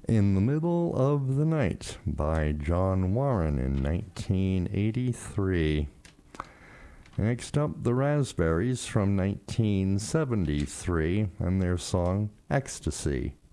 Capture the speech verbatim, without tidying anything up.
In the Middle of the Night by John Warren in nineteen eighty-three. Next up, the Raspberries from nineteen seventy-three and their song Ecstasy.